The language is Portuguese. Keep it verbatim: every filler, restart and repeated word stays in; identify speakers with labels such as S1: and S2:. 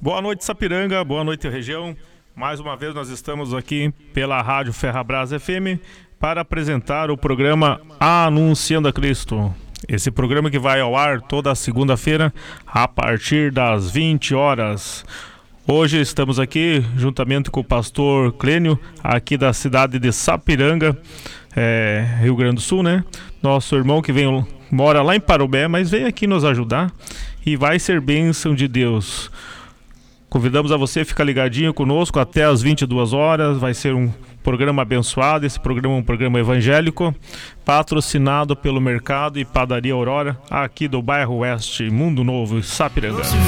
S1: Boa noite, Sapiranga, boa noite, região. Mais uma vez nós estamos aqui pela Rádio Ferrabras F M para apresentar o programa Anunciando a Cristo. Esse programa que vai ao ar toda segunda-feira a partir das vinte horas. Hoje estamos aqui juntamente com o pastor Clênio, aqui da cidade de Sapiranga, é, Rio Grande do Sul, né? Nosso irmão que vem, mora lá em Parobé, mas vem aqui nos ajudar e vai ser bênção de Deus. Convidamos a você a ficar ligadinho conosco até as vinte e duas horas, vai ser um programa abençoado. Esse programa é um programa evangélico, patrocinado pelo Mercado e Padaria Aurora, aqui do bairro Oeste, Mundo Novo, Sapiranga.